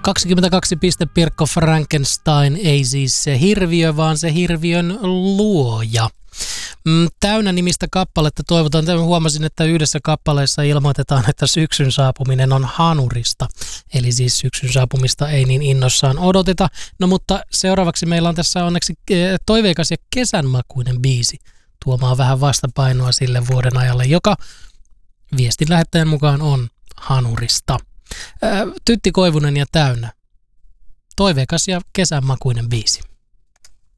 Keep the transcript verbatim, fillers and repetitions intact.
kaksikymmentäkaksi piste Pirkko Frankenstein, ei siis se hirviö, vaan se hirviön luoja. Täynnä nimistä kappaletta toivotaan. Tämän huomasin, että yhdessä kappaleessa ilmoitetaan, että syksyn saapuminen on hanurista. Eli siis syksyn saapumista ei niin innossaan odoteta. No mutta seuraavaksi meillä on tässä onneksi toiveikas ja kesänmakuinen biisi tuomaan vähän vastapainoa sille vuoden ajalle, joka viestin lähettäjän mukaan on hanurista. Tytti Koivunen ja Täynnä. Toiveikas ja kesänmakuinen biisi.